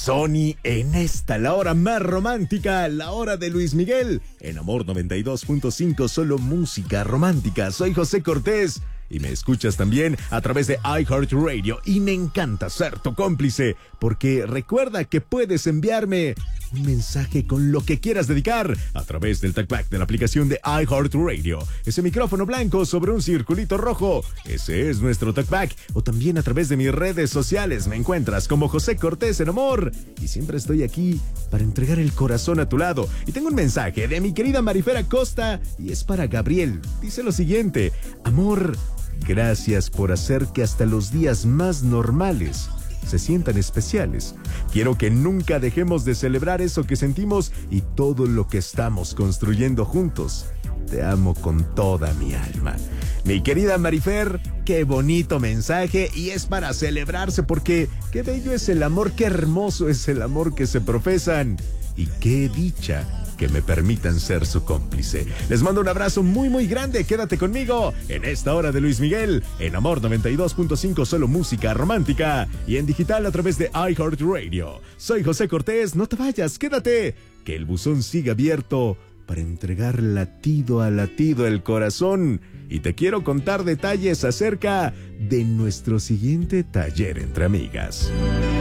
Sony en esta, la hora más romántica, la hora de Luis Miguel. En Amor 92.5, solo música romántica. Soy José Cortés y me escuchas también a través de iHeartRadio. Y me encanta ser tu cómplice, porque recuerda que puedes enviarme un mensaje con lo que quieras dedicar a través del talkback de la aplicación de iHeartRadio. Ese micrófono blanco sobre un circulito rojo, ese es nuestro talkback. O también a través de mis redes sociales me encuentras como José Cortés en Amor. Y siempre estoy aquí para entregar el corazón a tu lado. Y tengo un mensaje de mi querida Marifer Acosta y es para Gabriel. Dice lo siguiente: amor, gracias por hacer que hasta los días más normales se sientan especiales. Quiero que nunca dejemos de celebrar eso que sentimos y todo lo que estamos construyendo juntos. Te amo con toda mi alma. Mi querida Marifer, qué bonito mensaje, y es para celebrarse, porque qué bello es el amor, qué hermoso es el amor que se profesan, y qué dicha que me permitan ser su cómplice. Les mando un abrazo muy muy grande. Quédate conmigo en esta hora de Luis Miguel, en Amor 92.5, solo música romántica, y en digital a través de iHeartRadio. Soy José Cortés, no te vayas, quédate, que el buzón sigue abierto para entregar latido a latido el corazón. Y te quiero contar detalles acerca de nuestro siguiente taller entre amigas.